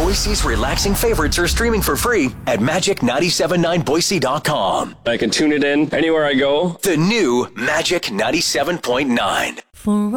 Boise's relaxing favorites are streaming for free at magic979boise.com. I can tune it in anywhere I go. The new Magic 97.9. For